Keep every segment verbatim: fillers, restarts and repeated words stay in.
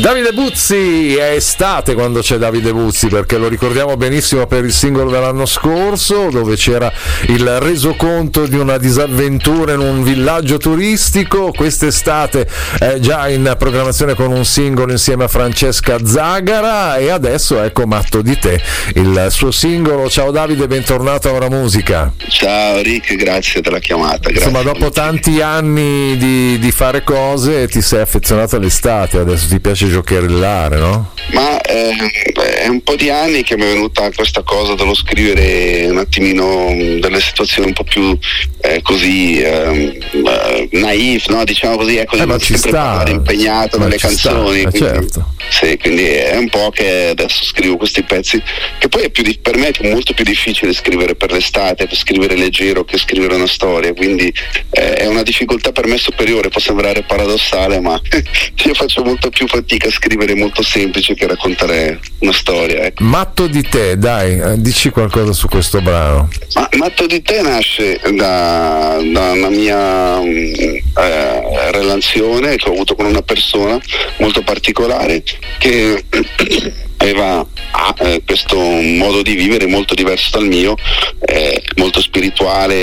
Davide Buzzi, è estate quando c'è Davide Buzzi, perché lo ricordiamo benissimo per il singolo dell'anno scorso dove c'era il resoconto di una disavventura in un villaggio turistico. Quest'estate è già in programmazione con un singolo insieme a Francesca Zagara e adesso ecco Matto di te, il suo singolo. Ciao Davide, bentornato a Ora Musica. Ciao Rick, grazie della chiamata. Grazie. Insomma, dopo tanti anni di, di fare cose ti sei affezionato all'estate, adesso ti piace giocherellare, no? Ma eh, è un po' di anni che mi è venuta questa cosa dello scrivere un attimino delle situazioni un po' più eh, così eh, naif, no? Diciamo così, ecco, eh, ma ci sta, impegnato dalle canzoni. Sta, eh, quindi, certo. Sì, quindi è un po' che adesso scrivo questi pezzi, che poi è più di, per me è molto più difficile scrivere per l'estate, per scrivere leggero che scrivere una storia, quindi eh, è una difficoltà per me superiore, può sembrare paradossale, ma io faccio molto più fatica a scrivere molto semplice che raccontare una storia, ecco. Matto di te, dai, dici qualcosa su questo brano. Ma Matto di te nasce da, da una mia eh, relazione che ho avuto con una persona molto particolare che aveva ah, eh, questo modo di vivere molto diverso dal mio, eh, molto spirituale,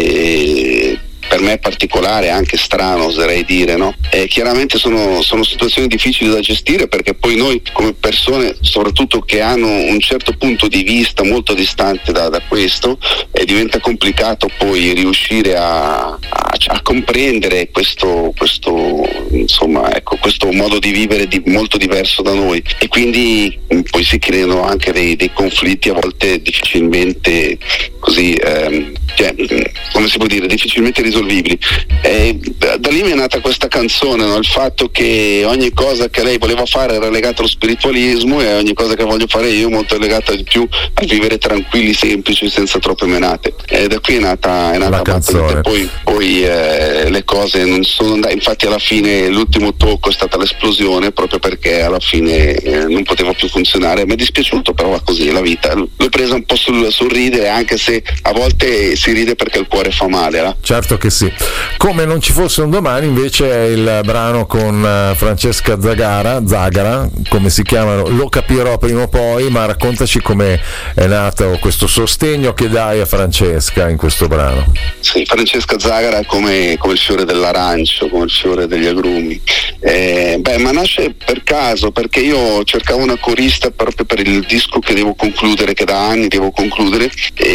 eh, per me particolare, anche strano oserei dire, no? E chiaramente sono, sono situazioni difficili da gestire, perché poi noi come persone, soprattutto che hanno un certo punto di vista molto distante da, da questo, eh, diventa complicato poi riuscire a, a, a comprendere questo, questo, insomma, ecco, questo modo di vivere di, molto diverso da noi, e quindi poi si creano anche dei, dei conflitti a volte difficilmente così, ehm, cioè, come si può dire, difficilmente risolvibili. E da, da lì mi è nata questa canzone, no? Il fatto che ogni cosa che lei voleva fare era legata allo spiritualismo e ogni cosa che voglio fare io molto legata di più a vivere tranquilli, semplici, senza troppe menate. E da qui è nata, è nata la canzone. Poi, poi eh, le cose non sono andate, infatti alla fine l'ultimo tocco è stata l'esplosione, proprio perché alla fine eh, non poteva più funzionare. Mi è dispiaciuto, però va così, è la vita. L'ho presa un po' sul, sul ridere, anche se a volte si ride perché il cuore fa male, no? Certo che sì. Come non ci fosse un domani invece è il brano con Francesca Zagara, Zagara, come si chiamano, lo capirò prima o poi, ma raccontaci come è nato questo sostegno che dai a Francesca in questo brano. Sì, Francesca Zagara è come, come il fiore dell'arancio, come il fiore degli agrumi. Eh, beh, ma nasce per caso, perché io cercavo una corista proprio per il disco che devo concludere, che da anni devo concludere,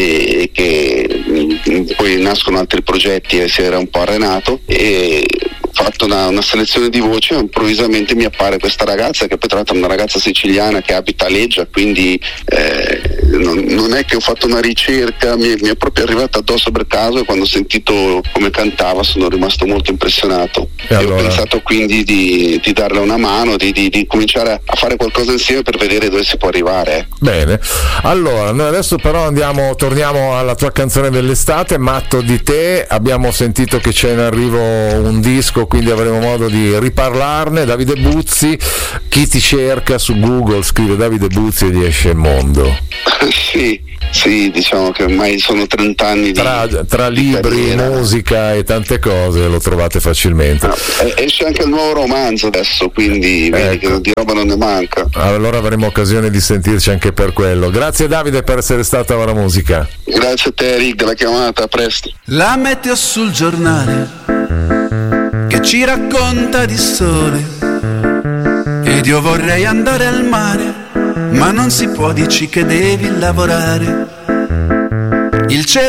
e che poi nascono altri progetti e si era un po' arenato, e ho fatto una, una selezione di voci e improvvisamente mi appare questa ragazza, che poi tra l'altro è una ragazza siciliana che abita a Leggia, quindi eh, non, non è che ho fatto una ricerca, mi, mi è proprio arrivata addosso per caso, e quando ho sentito come cantava sono rimasto molto impressionato e, e allora ho pensato quindi di, di darle una mano, di, di, di cominciare a fare qualcosa insieme per vedere dove si può arrivare. Bene, allora noi adesso però andiamo, torniamo alla tua canzone dell'estate, Matto di te. Abbiamo sentito che c'è in arrivo un disco, quindi avremo modo di riparlarne. Davide Buzzi, chi ti cerca su Google scrive Davide Buzzi e gli esce il mondo. Sì, sì, diciamo che ormai sono trenta anni tra, di tra di libri, carriera. Musica e tante cose lo trovate facilmente. No, esce anche il nuovo romanzo adesso, quindi vedi Ecco. che di roba non ne manca. Allora avremo occasione di sentirci anche per quello. Grazie Davide per essere stata a Ora Musica. Grazie a te Rick della chiamata, a presto. La meteo sul giornale che ci racconta di sole, ed io vorrei andare al mare, ma non si può, dici che devi lavorare. Il cielo